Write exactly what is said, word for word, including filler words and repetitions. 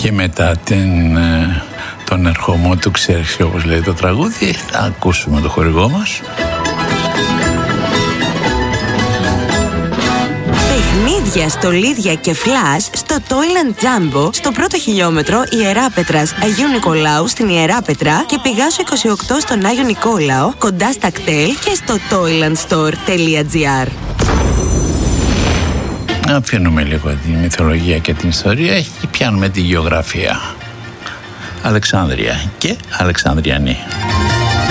Και μετά την, τον ερχομό του Ξέρχη, όπως λέει το τραγούδι, θα ακούσουμε το χορηγό μας. Παιχνίδια, στολίδια και φλάς στο Toyland Jumbo, στο πρώτο χιλιόμετρο Ιεράπετρας Αγίου Νικολάου στην Ιεράπετρα και Πηγάσου είκοσι οκτώ στον Άγιο Νικόλαο, κοντά στα κτέλ και στο toylandstore τελεία gr. Αφήνουμε λίγο τη μυθολογία και την ιστορία και πιάνουμε τη γεωγραφία. Αλεξάνδρεια και Αλεξανδριανή.